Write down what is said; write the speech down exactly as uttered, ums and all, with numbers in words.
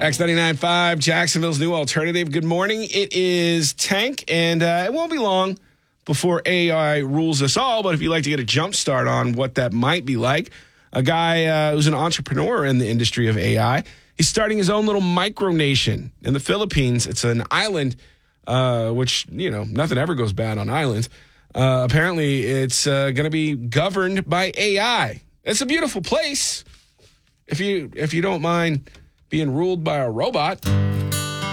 X ninety-nine point five, Jacksonville's new alternative. Good morning. It is Tank, and uh, it won't be long before A I rules us all. But if you'd like to get a jump start on what that might be like, a guy uh, who's an entrepreneur in the industry of A I, he's starting his own little micronation in the Philippines. It's an island, uh, which, you know, nothing ever goes bad on islands. Uh, apparently, it's uh, going to be governed by A I. It's a beautiful place. If you if you don't mind being ruled by a robot.